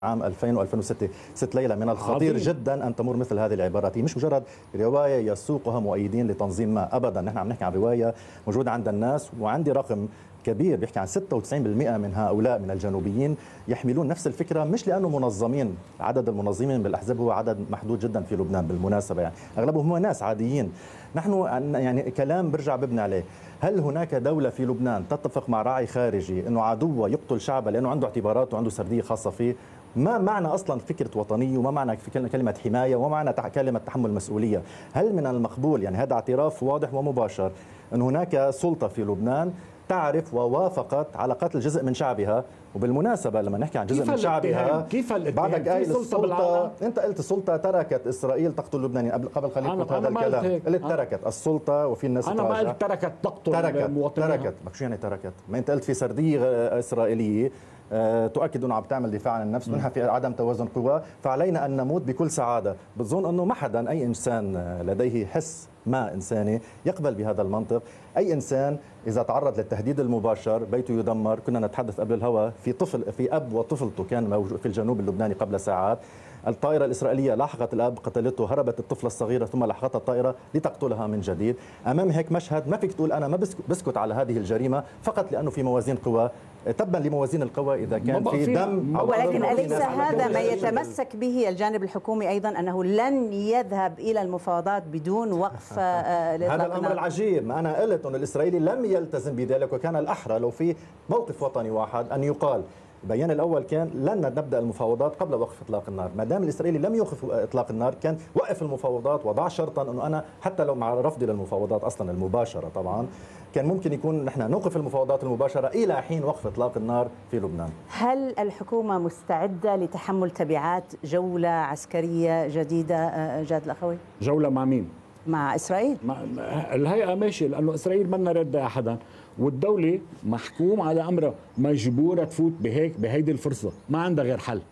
عام 2000 و2006 ست ليلة. من الخطير عظيم. جدا أن تمر مثل هذه العبارات. هي مش مجرد رواية يسوقها مؤيدين لتنظيم ما، أبدا. نحن عم نحكي عن رواية موجودة عند الناس، وعندي رقم كبير بيحكي عن 96% من هؤلاء من الجنوبيين يحملون نفس الفكرة، مش لأنه منظمين. عدد المنظمين بالأحزاب هو عدد محدود جدا في لبنان بالمناسبة، يعني أغلبهم هم ناس عاديين. نحن يعني كلام برجع ببني عليه. هل هناك دولة في لبنان تتفق مع راعي خارجي أنه عدوه يقتل شعبه لأنه عنده اعتبارات وعنده سردية خاصة فيه؟ ما معنى أصلا فكرة وطنية، وما معنى كلمة حماية، وما معنى كلمة تحمل مسؤولية؟ هل من المقبول، يعني هذا اعتراف واضح ومباشر أن هناك سلطة في لبنان تعرف ووافقت على قتل جزء من شعبها؟ وبالمناسبة لما نحكي عن جزء من شعبها، كيف بعدك قايل السلطة، انت قلت السلطة تركت اسرائيل تقتل اللبنانيين قبل قليل قلت هذا الكلام. قلت تركت السلطة، وفي الناس انا ما قلت تركت تقتل المواطنين. تركت شو يعني تركت؟ ما انت قلت في سردية اسرائيلية تؤكد انه عم تعمل دفاع عن النفس، منها في عدم توازن قوى، فعلينا ان نموت بكل سعاده. بظن انه ما حدا، اي انسان لديه حس ما انساني يقبل بهذا المنطق. اي انسان اذا تعرض للتهديد المباشر بيته يدمر. كنا نتحدث قبل الهواء في اب وطفلته كان موجود في الجنوب اللبناني قبل ساعات. الطائرة الإسرائيلية لاحقت الأب، قتلته، هربت الطفلة الصغيرة ثم لاحقتها الطائرة لتقتلها من جديد. أمام هيك مشهد ما فيك تقول أنا ما بسكت على هذه الجريمة فقط لأنه في موازين قوى. تبا لموازين القوى إذا كان في دم. ولكن أليس هذا ما يتمسك به الجانب الحكومي أيضا، أنه لن يذهب إلى المفاوضات بدون وقف هذا الأمر العجيب. ما أنا قلت أن الإسرائيلي لم يلتزم بذلك، وكان الأحرى لو في موقف وطني واحد أن يقال. البيان الأول كان لن نبدأ المفاوضات قبل وقف إطلاق النار. ما دام الإسرائيلي لم يوقف إطلاق النار كان وقف المفاوضات، وضع شرطا أنه أنا حتى لو مع رفضي للمفاوضات أصلا المباشرة طبعا، كان ممكن يكون نحن نوقف المفاوضات المباشرة إلى حين وقف إطلاق النار في لبنان. هل الحكومة مستعدة لتحمل تبعات جولة عسكرية جديدة جاد الأخوي؟ جولة مع مين؟ مع إسرائيل. الهيئة ماشي، لأنه إسرائيل ما ردها أحدا، والدولة محكوم على أمرها، مجبورة تفوت بهيدي الفرصة، ما عندها غير حل،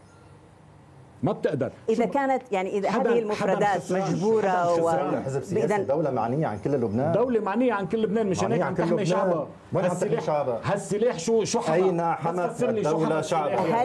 ما بتقدر. إذا كانت يعني إذا هذه المفردات مجبورة حزب سياسي، دولة معنية عن كل لبنان، دولة معنية عن كل لبنان، مش هيك عم تحمي شعبها. هالسلاح شو أين حمت الدولة شعبها؟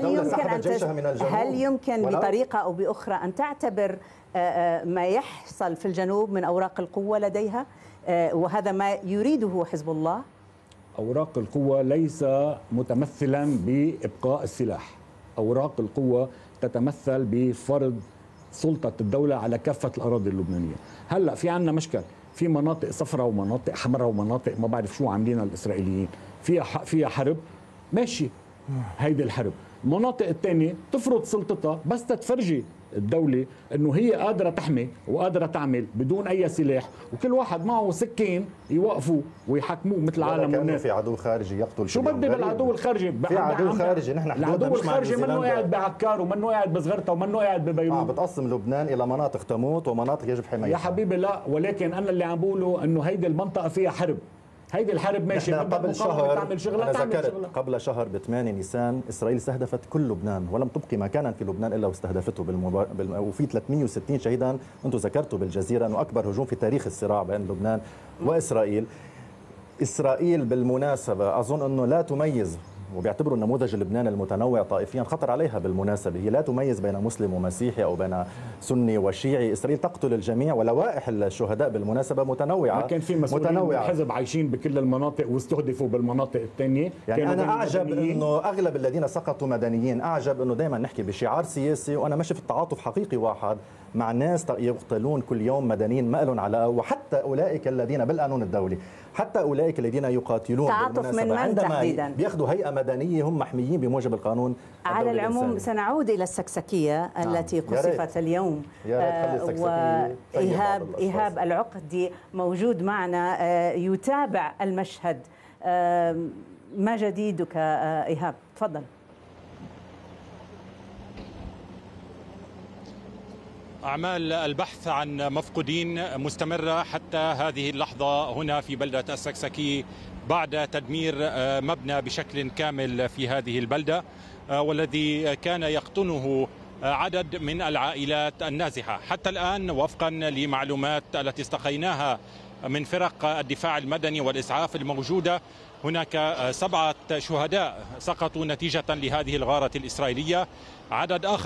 هل يمكن بطريقة أو بأخرى أن تعتبر ما يحصل في الجنوب من أوراق القوة لديها، وهذا ما يريده حزب الله؟ أوراق القوة ليس متمثلا بإبقاء السلاح. أوراق القوة تتمثل بفرض سلطة الدولة على كافة الأراضي اللبنانية. هلأ في عنا مشكل، في مناطق صفراء ومناطق حمراء ومناطق ما بعرف شو عاملينها الإسرائيليين، فيها حرب، ماشي هيدي الحرب. المناطق الثانية تفرض سلطتها بس تتفرجي الدولة انه هي قادرة تحمي وقادرة تعمل بدون اي سلاح، وكل واحد معه سكين يوقفوا ويحكموه مثل العالم والناس. في عدو خارجي يقتل. شو بدي بالعدو الخارجي؟ في عدو خارجي. نحن العدو الخارجي منه قاعد بعكار ومنه قاعد بصغرته ومنه قاعد ببيروت. بتقسم لبنان الى مناطق تموت ومناطق يجب حمايتها. يا حبيبي لا، ولكن انا اللي عم بقوله انه هيدي المنطقة فيها حرب. هيدي الحرب ماشي. قبل شهر تعمل شغلة، قبل شهر ب8 نيسان إسرائيل استهدفت كل لبنان ولم تبقي مكانا في لبنان إلا واستهدفته وفي 360 شهيدا. أنتم ذكرتوا بالجزيرة أنه أكبر هجوم في تاريخ الصراع بين لبنان وإسرائيل. إسرائيل بالمناسبة أظن أنه لا تميز، وبيعتبروا النموذج اللبناني المتنوع طائفيا خطر عليها بالمناسبة. هي لا تميز بين مسلم ومسيحي أو بين سني وشيعي. إسرائيل تقتل الجميع، ولوائح الشهداء بالمناسبة متنوعة. ما كان في مسؤولين من الحزب عايشين بكل المناطق واستهدفوا بالمناطق الثانية. يعني أنا أعجب أنه أغلب الذين سقطوا مدنيين. أعجب أنه دائما نحكي بشعار سياسي، وأنا ما شفت تعاطف حقيقي واحد مع ناس يقتلون كل يوم مدنيين ما لهم علاقة. وحتى أولئك الذين بالقانون الدولي، حتى أولئك الذين يقاتلون بالمناسبة عندما بياخذوا هيئة مدنية هم محميين بموجب القانون. على العموم سنعود إلى السكسكية التي قصفت اليوم، وإيهاب العقدي موجود معنا يتابع المشهد. ما جديدك إيهاب؟ تفضل. أعمال البحث عن مفقودين مستمرة حتى هذه اللحظة هنا في بلدة السكسكي بعد تدمير مبنى بشكل كامل في هذه البلدة، والذي كان يقطنه عدد من العائلات النازحة. حتى الآن وفقا لمعلومات التي استقيناها من فرق الدفاع المدني والإسعاف الموجودة، هناك 7 شهداء سقطوا نتيجة لهذه الغارة الإسرائيلية. عدد آخر